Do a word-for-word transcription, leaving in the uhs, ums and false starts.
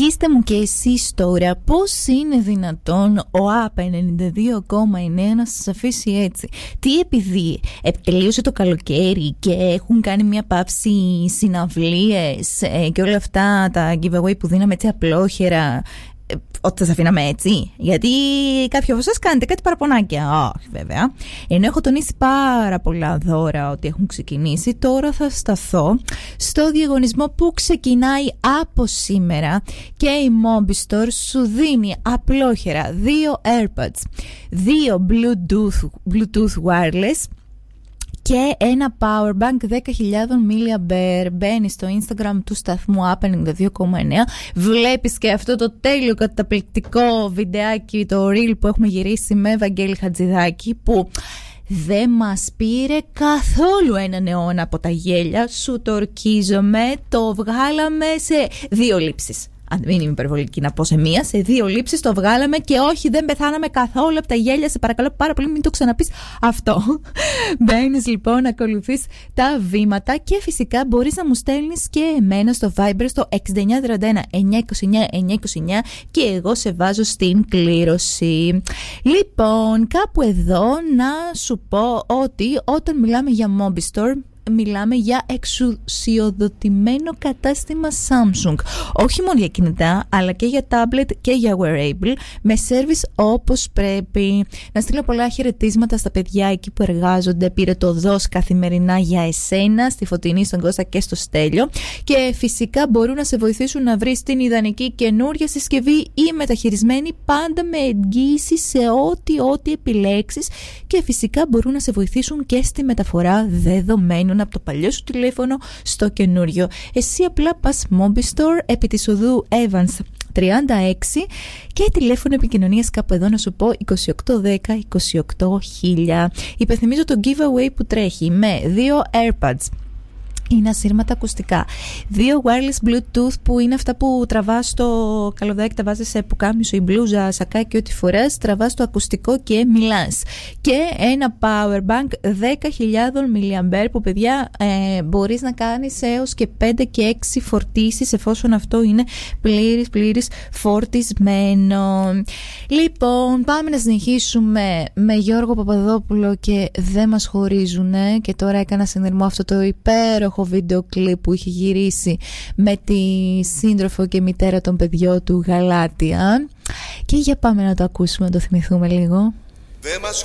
Εξηγήστε μου και εσείς τώρα πώς είναι δυνατόν ο ΑΠ ενενήντα δύο κόμμα εννέα να σας αφήσει έτσι. Τι επειδή ε, τελείωσε το καλοκαίρι και έχουν κάνει μια πάυση συναυλίες ε, και όλα αυτά τα giveaway που δίναμε έτσι απλόχερα, ότι σας αφήναμε έτσι? Γιατί κάποιοι από εσάς κάνετε κάτι παραπονάκια. Όχι βέβαια. Ενώ έχω τονίσει πάρα πολλά δώρα ότι έχουν ξεκινήσει, τώρα θα σταθώ στο διαγωνισμό που ξεκινάει από σήμερα και η Mobistore σου δίνει απλόχερα δύο AirPods, δύο Bluetooth, Bluetooth wireless και ένα powerbank δέκα χιλιάδες μιλιαμπέρ. Μπαίνεις στο Instagram του σταθμού ΑΠ ενενήντα δύο κόμμα εννέα, βλέπεις και αυτό το τέλειο καταπληκτικό βιντεάκι, το reel που έχουμε γυρίσει με Βαγγέλη Χατζηδάκη, που δεν μας πήρε καθόλου έναν αιώνα από τα γέλια. Σου το ορκίζομαι, το βγάλαμε σε δύο λήψεις. Αν δεν είμαι υπερβολική να πω σε μία, σε δύο λήψεις το βγάλαμε και όχι, δεν πεθάναμε καθόλου από τα γέλια. Σε παρακαλώ πάρα πολύ, μην το ξαναπείς αυτό. Μπαίνεις λοιπόν να ακολουθείς τα βήματα και φυσικά μπορείς να μου στέλνεις και εμένα στο Viber στο έξι εννιά τριάντα ένα εννιακόσια είκοσι εννιά εννιακόσια είκοσι εννιά και εγώ σε βάζω στην κλήρωση. Λοιπόν, κάπου εδώ να σου πω ότι όταν μιλάμε για Mobistore, μιλάμε για εξουσιοδοτημένο κατάστημα Samsung. Όχι μόνο για κινητά, αλλά και για tablet και για wearable, με service όπως πρέπει. Να στείλω πολλά χαιρετίσματα στα παιδιά εκεί που εργάζονται. Πήρε το δος καθημερινά για εσένα, στη Φωτεινή, στον Κώστα και στο Στέλιο. Και φυσικά μπορούν να σε βοηθήσουν να βρεις την ιδανική καινούρια συσκευή ή μεταχειρισμένη, πάντα με εγγύηση σε ό,τι ό,τι επιλέξεις. Και φυσικά μπορούν να σε βοηθήσουν και στη μεταφορά δεδομένων από το παλιό σου τηλέφωνο στο καινούριο. Εσύ απλά πας Mobistore επί της οδού Evans τριάντα έξι και τηλέφωνο επικοινωνίας κάπου εδώ να σου πω είκοσι οκτώ δέκα είκοσι οκτώ χίλια. Υπενθυμίζω το giveaway που τρέχει με δύο AirPods. Είναι ασύρματα ακουστικά. Δύο wireless Bluetooth που είναι αυτά που τραβάς το καλωδάκι, τα βάζεις σε πουκάμισο ή μπλούζα, σακάκι, ό,τι φοράς, τραβάς το ακουστικό και μιλάς. Και ένα powerbank δέκα χιλιάδες μιλιαμπέρ που, παιδιά, ε, μπορείς να κάνεις έως και πέντε και έξι φορτίσεις εφόσον αυτό είναι πλήρης πλήρης φορτισμένο. Λοιπόν, πάμε να συνεχίσουμε με Γιώργο Παπαδόπουλο και δεν μας χωρίζουνε. Και τώρα έκανα συνειρμό αυτό το υπέροχο βίντεο κλιπ που είχε γυρίσει με τη σύντροφο και μητέρα των παιδιών του Γαλάτια. Και για πάμε να το ακούσουμε, να το θυμηθούμε λίγο. Δεν μας